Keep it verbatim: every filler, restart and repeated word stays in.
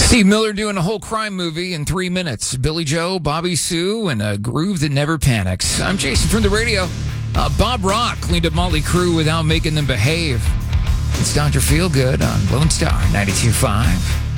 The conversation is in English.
Steve Miller doing a whole crime movie in three minutes. Billy Joe, Bobby Sue, and a groove that never panics. I'm Jason from the radio. Uh, Bob Rock cleaned up Motley Crue without making them behave. It's Doctor Feelgood on Lone Star ninety-two point five.